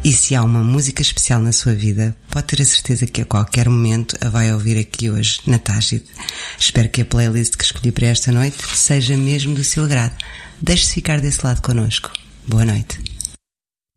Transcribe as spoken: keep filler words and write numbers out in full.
E se há uma música especial na sua vida, pode ter a certeza que a qualquer momento a vai ouvir aqui hoje, na Tágide. Espero que a playlist que escolhi para esta noite seja mesmo do seu agrado. Deixe-se ficar desse lado connosco. Boa noite.